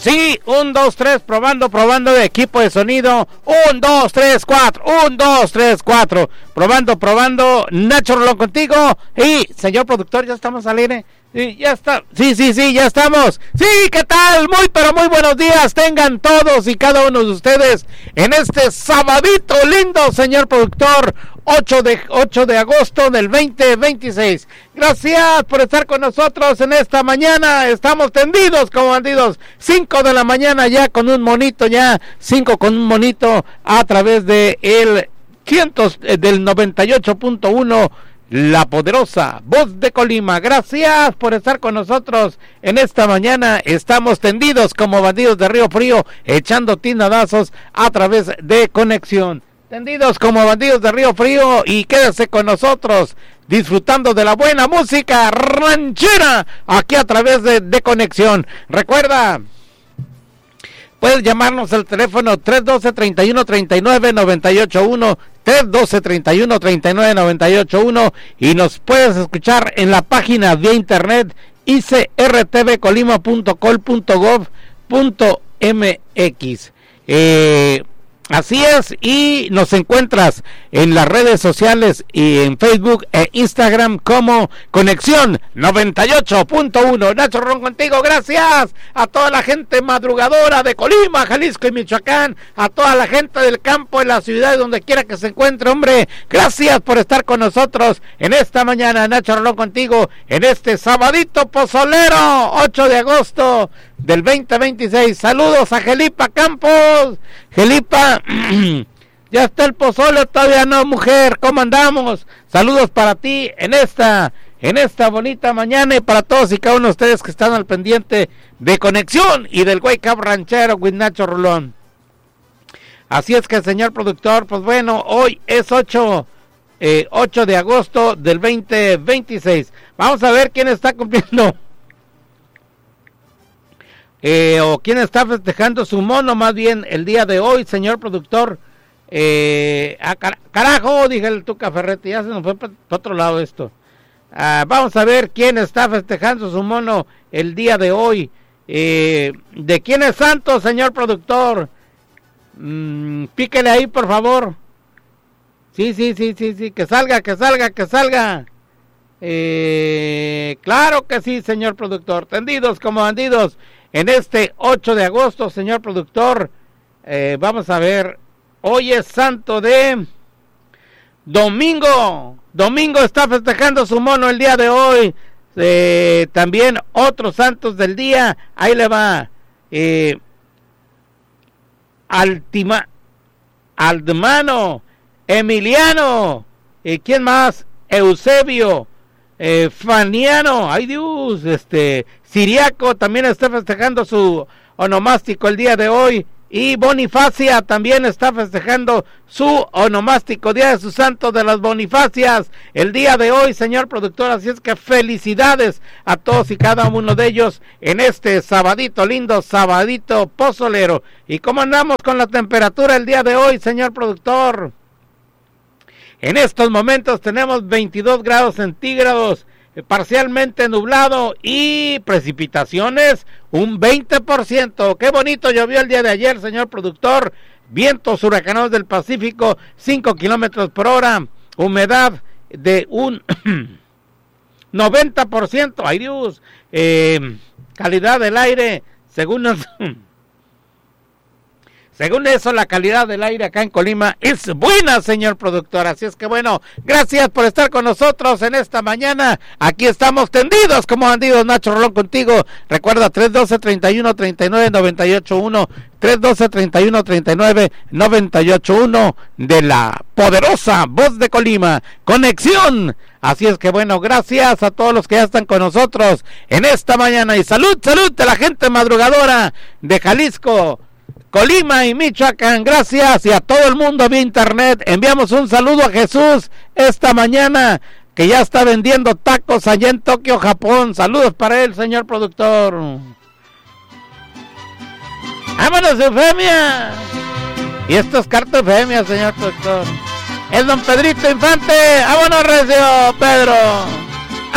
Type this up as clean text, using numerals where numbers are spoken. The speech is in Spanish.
Sí, 1, 2, 3, probando de equipo de sonido. 1, 2, 3, 4, 1, 2, 3, 4. Probando, Nacho Rolón contigo. Y, señor productor, ya estamos al aire. Sí, ya está. Sí, ya estamos. Sí, ¿qué tal? Pero muy buenos días tengan todos y cada uno de ustedes en este sabadito lindo, señor productor. 8 de agosto del 2026. Gracias por estar con nosotros en esta mañana. Estamos tendidos como bandidos. 5 de la mañana ya con un monito, a través de el del 98.1. La poderosa voz de Colima. Gracias por estar con nosotros en esta mañana. Estamos tendidos como bandidos de Río Frío, echando tinadazos a través de Conexión. Tendidos como bandidos de Río Frío, y quédese con nosotros disfrutando de la buena música ranchera aquí a través de Conexión. Recuerda, puedes llamarnos al teléfono 312-3139-981, 312-3139-981, y nos puedes escuchar en la página vía internet icrtvcolima.gov.mx. Así es, y nos encuentras en las redes sociales y en Facebook e Instagram como Conexión 98.1. Nacho Ron contigo. Gracias a toda la gente madrugadora de Colima, Jalisco y Michoacán, a toda la gente del campo, en la ciudad, donde quiera que se encuentre, hombre. Gracias por estar con nosotros en esta mañana. Nacho Ron contigo en este sabadito pozolero, 8 de agosto del 2026. Saludos a Gelipa Campos. Gelipa, ya está el pozole, todavía no, mujer. ¿Cómo andamos? Saludos para ti en esta bonita mañana, y para todos y cada uno de ustedes que están al pendiente de Conexión y del Wake Up Ranchero with Nacho Rolón. Así es que, señor productor, pues bueno, hoy es 8 de agosto del 2026. Vamos a ver quién está cumpliendo o quién está festejando su mono, más bien, el día de hoy, señor productor. Carajo, dije el Tuca Ferretti, ya se nos fue para otro lado esto. Vamos a ver quién está festejando su mono el día de hoy. ¿De quién es santo, señor productor? Píquele ahí, por favor. Sí, que salga. Claro que sí, señor productor. Tendidos como bandidos en este 8 de agosto, señor productor. Vamos a ver. Hoy es santo de Domingo. Domingo está festejando su mono el día de hoy. También otros santos del día. Ahí le va. Aldemano, Emiliano. ¿Quién más? Eusebio. Faniano. Ay Dios. Siriaco también está festejando su onomástico el día de hoy. Y Bonifacia también está festejando su onomástico, Día de su Santo de las Bonifacias, el día de hoy, señor productor. Así es que felicidades a todos y cada uno de ellos en este sabadito lindo, sabadito pozolero. ¿Y cómo andamos con la temperatura el día de hoy, señor productor? En estos momentos tenemos 22 grados centígrados, parcialmente nublado, y precipitaciones un 20%. Qué bonito llovió el día de ayer, señor productor. Vientos huracanados del Pacífico, 5 kilómetros por hora, humedad de un 90%. Ay Dios. Calidad del aire, según eso, la calidad del aire acá en Colima es buena, señor productor. Así es que bueno, gracias por estar con nosotros en esta mañana. Aquí estamos tendidos como bandidos. Nacho Rolón contigo. Recuerda, 312-3139-981, 312-3139-981 de la poderosa voz de Colima. Conexión. Así es que bueno, gracias a todos los que ya están con nosotros en esta mañana. Y salud de la gente madrugadora de Jalisco, Colima y Michoacán. Gracias, y a todo el mundo vía internet. Enviamos un saludo a Jesús esta mañana, que ya está vendiendo tacos allá en Tokio, Japón. Saludos para él, señor productor. ¡Vámonos, Eufemia! Y esto es Carta Eufemia, señor productor. Es don Pedrito Infante. ¡Vámonos, recio, Pedro!